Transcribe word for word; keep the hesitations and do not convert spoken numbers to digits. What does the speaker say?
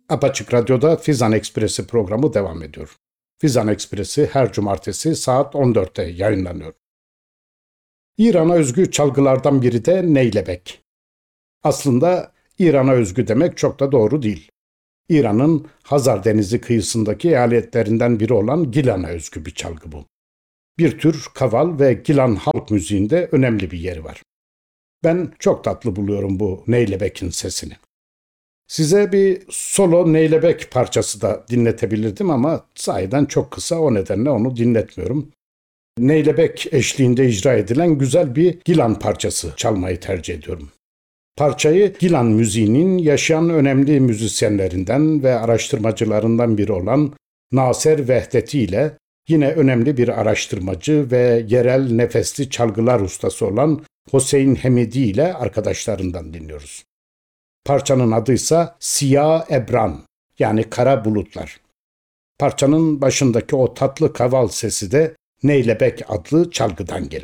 Apaçık Radyo'da Fizan Ekspresi programı devam ediyor. Fizan Ekspresi her cumartesi saat on dörtte yayınlanıyor. İran'a özgü çalgılardan biri de neylebek. Aslında İran'a özgü demek çok da doğru değil. İran'ın Hazar Denizi kıyısındaki eyaletlerinden biri olan Gilan'a özgü bir çalgı bu. Bir tür kaval ve Gilan halk müziğinde önemli bir yeri var. Ben çok tatlı buluyorum bu neylebek'in sesini. Size bir solo neylebek parçası da dinletebilirdim ama sahiden çok kısa, o nedenle onu dinletmiyorum. Neylebek eşliğinde icra edilen güzel bir Gilan parçası çalmayı tercih ediyorum. Parçayı Gilan müziğinin yaşayan önemli müzisyenlerinden ve araştırmacılarından biri olan Naser Vehdeti ile yine önemli bir araştırmacı ve yerel nefesli çalgılar ustası olan Hüseyin Hemidi ile arkadaşlarından dinliyoruz. Parçanın adıysa Siyah Ebran, yani kara bulutlar. Parçanın başındaki o tatlı kaval sesi de neylebek adlı çalgıdan gelir.